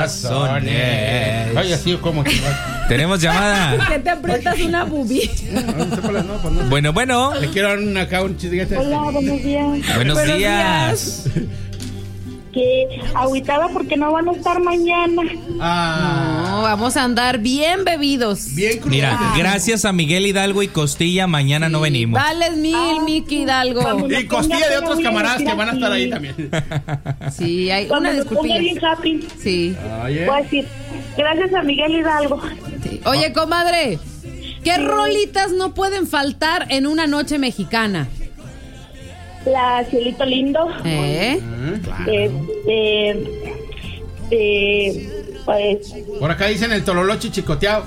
corazones. Ay, así como que... Tenemos llamada. ¿Por qué te aprietas una bubí? Bueno. Le quiero dar acá un chisguete. Hola, buenos días. Buenos días. Que agüitada porque no van a estar mañana. No, vamos a andar bien bebidos. Bien crudo. Mira, gracias a Miguel Hidalgo y Costilla, mañana no venimos. Vales mil, Miki Hidalgo. Y costilla de otros camaradas que van a estar ahí también. Sí, hay Cuando una me ponga disculpilla. bien happy, Sí. Oye. voy a decir, gracias a Miguel Hidalgo. Sí. Oye, comadre, ¿qué rolitas no pueden faltar en una noche mexicana? La Cielito Lindo. Pues Por acá dicen el tololoche chicoteado.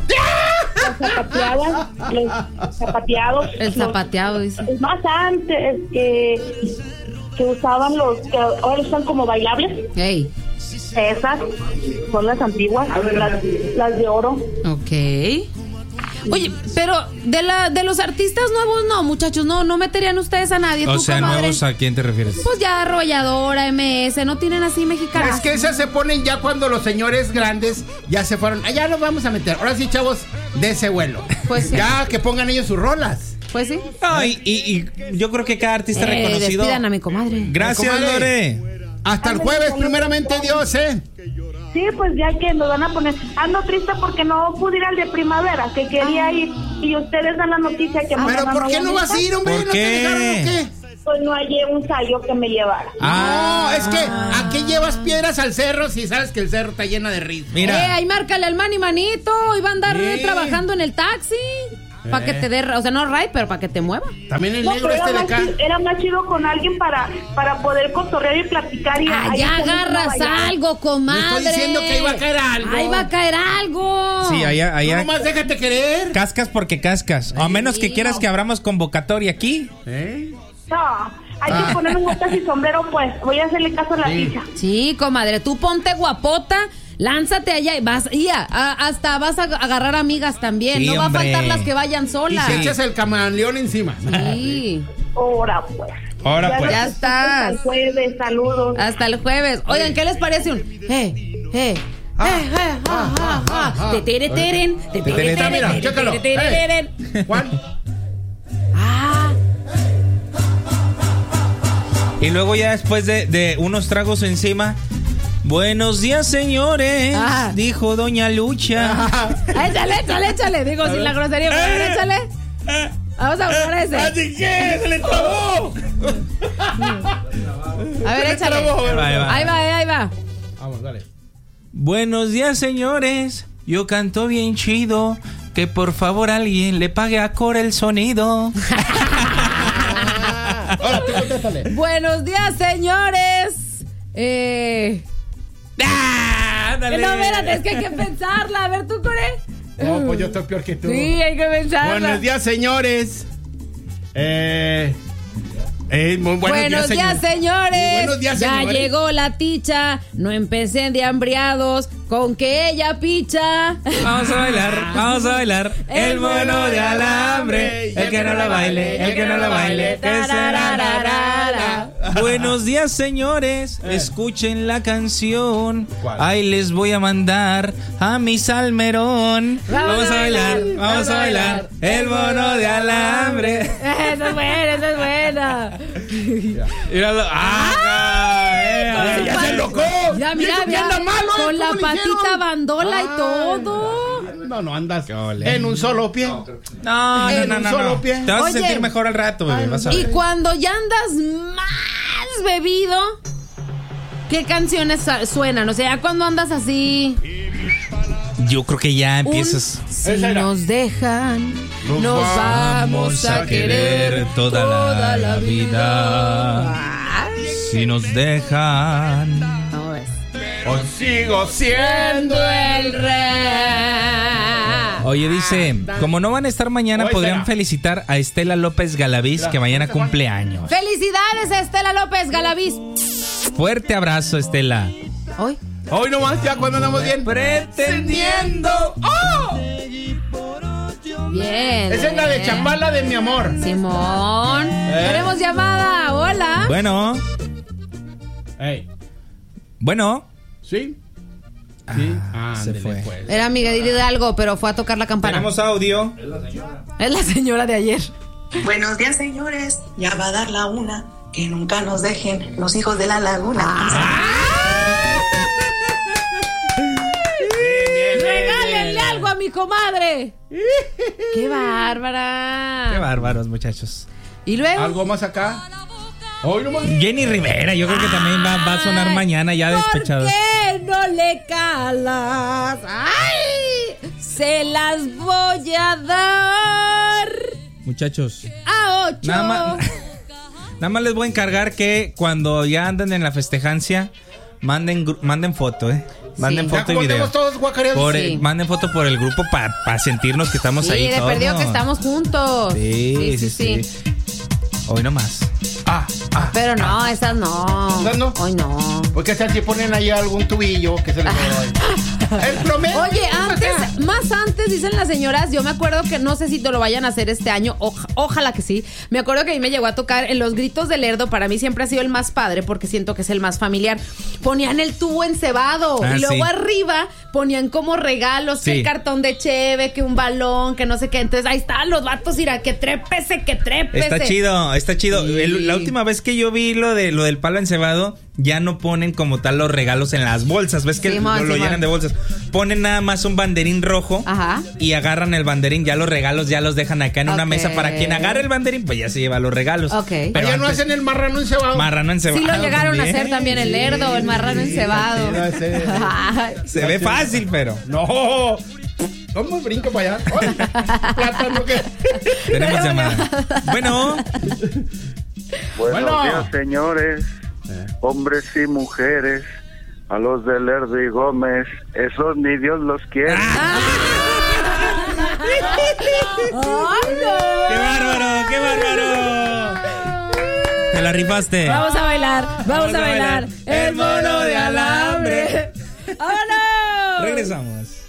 los zapateados. El zapateado, dice. Es más antes que usaban los que ahora están como bailables. Ey, Esas son las antiguas, las de oro. ok. Oye, pero de los artistas nuevos, no, muchachos, no meterían ustedes a nadie. O ¿tú, sea, comadre? nuevos, ¿a quién te refieres? Pues ya Arrolladora, MS, ¿no tienen así mexicanas? Es que esas se ponen ya cuando los señores grandes ya se fueron. Allá los vamos a meter. Ahora sí, chavos, de ese vuelo. Pues sí. Ya que pongan ellos sus rolas. Pues sí. No, y yo creo que cada artista reconocido. Despidan a mi comadre. Gracias, Comadre. Lore. Hasta el jueves, primeramente Dios, ¿eh? Sí, pues ya que nos van a poner. Ando triste porque no pude ir al de primavera, que quería ir. Y ustedes dan la noticia que Pero mañana ¿por qué no vas a ir, hombre? ¿Por ¿No te qué? dejaron o qué? Pues no hallé un sallo que me llevara. No, es que ¿a qué llevas piedras al cerro si sabes que el cerro está lleno de rizos? Mira. Ahí márcale al Manny Manito. Iba a andar Sí. trabajando en el taxi. Para que te dé, o sea, no ride, pero para que te mueva. También el No, negro pero este de acá. era más chido con alguien para poder cotorrear y platicar. Y ahí Ya hacemos una agarras bailada. algo, comadre. Me estoy diciendo que iba a caer algo. Ahí va a caer algo. Sí, allá. Tú nomás déjate querer. Cascas porque cascas. O a menos que Sí, quieras no. que abramos convocatoria aquí. No, hay que ponerme botas y sombrero, pues. Voy a hacerle caso a la Sí. ficha. Sí, comadre, tú ponte guapota. Lánzate allá y vas, hasta vas a agarrar amigas también. Sí, no va hombre. a faltar las que vayan Y solas. se echas el camaleón encima. Sí. Ahora, pues. Ahora pues. Ya estás. Hasta el jueves, saludos. Hasta el jueves. Oigan, ¿qué les parece un tetereteren, Mira, mira, chécalo. tetereteren? Juan. Y luego ya después de unos tragos encima. Buenos días, señores, dijo Doña Lucha. Échale. Digo, sin la grosería, pero échale. Vamos a buscar ese. ¿Así qué? ¡Se le trabó! A ver, échale. Ahí va. Vamos, dale. Buenos días, señores. Yo canto bien chido. Que por favor alguien le pague a Cora el sonido. Ahora, tú contéstale. Buenos días, señores. Dale. No, espérate, es que hay que pensarla. A ver, tú, Core. No, pues yo estoy peor que tú. Sí, hay que pensarla. Buenos días, señores. Buenos días, señores. Buenos días, Ya señores. llegó la ticha. No empecé de hambriados. Con que ella picha. Vamos a bailar. El mono de alambre. El que no la baile, que será. Buenos días, señores. Escuchen la canción. ¿Cuál? Ahí les voy a mandar a mi salmerón. Vamos a bailar. El mono de alambre. Esa es buena. Míralo. Ya se enlocó. Ya, mira, ¿Y eso qué anda malo, con la ¿Cómo le patita hicieron? bandola y Ay, todo. No andas ole. en un solo pie. No. solo pie. Te vas Oye. a sentir mejor al rato, bebé. Vas a Y ver. cuando ya andas más bebido, ¿qué canciones suenan? O sea, cuando andas así, Yo creo que ya empiezas. si Esa era. nos dejan, nos vamos a querer toda la vida. Ay, Si nos dejan. ¿cómo ves? O sigo siendo el rey. Oye, dice, como no van a estar mañana, Hoy podrían será. felicitar a Estela López Galaviz, que mañana cumple años. Felicidades, Estela López Galaviz. Fuerte abrazo, Estela. Hoy. Hoy nomás ya cuando andamos bien. Pretendiendo. ¡Oh! Bien. Esa es la de Chambala de mi amor. Simón. Tenemos llamada. Hola. Bueno, Ey, bueno. ¿sí? Sí. Se fue. Pues. Era Miguel Hidalgo, pero fue a tocar la campana. Tenemos audio. Es la señora de ayer. Buenos días, señores. Ya va a dar la una. Que nunca nos dejen los hijos de la laguna. ¡Regálenle algo a mi comadre! ¡Qué bárbara! Qué bárbaros, muchachos. Y luego... ¿Algo más acá? Hoy nomás. Jenny Rivera, yo creo que también va a sonar mañana ya despechado. ¿Por qué no le calas? ¡Ay! Se las voy a dar Muchachos, a 8. nada más les voy a encargar que cuando ya anden en la festejancia, manden foto, Manden Sí. foto y video. Todos guacareados. Sí. Manden foto por el grupo para sentirnos que estamos ahí. Sí, de todos. perdido que estamos juntos. Sí. Hoy nomás. Pero no, esas no. ¿Esas no? Hoy no. Porque si ponen ahí algún tubillo que se les el promedio. Oye, más antes, dicen las señoras, yo me acuerdo que no sé si te lo vayan a hacer este año, ojalá que sí. Me acuerdo que a mí me llegó a tocar en los gritos del Lerdo, para mí siempre ha sido el más padre porque siento que es el más familiar. Ponían el tubo encebado y luego arriba ponían como regalos, que el cartón de cheve, que un balón, que no sé qué. Entonces ahí estaban los vatos, mira, que trépese. Está chido. Sí. La última vez que yo vi lo del palo encebado, ya no ponen como tal los regalos en las bolsas. ¿Ves que Simón, lo llenan de bolsas? Ponen nada más un banderín rojo. Ajá. Y agarran el banderín, ya los regalos ya los dejan acá en una Ok. mesa. Para quien agarre el banderín, pues ya se lleva los regalos. Ok. Pero ya no antes, hacen el marrano encebado. marrano encebado. Sí lo llegaron a también. hacer también el Lerdo, el marrano encebado. Sí. Ay. Se ve fácil, pero No. ¿Cómo brinco para allá? Ay, plátano que. tenemos llamada. Bueno, Bueno. Días, señores, hombres y mujeres, a los de Lerdo y Gómez, esos ni Dios los quiere. ¡Ay, no! ¡qué bárbaro! Te la rifaste. Vamos a bailar. El mono de alambre. ¡Vámonos! Regresamos.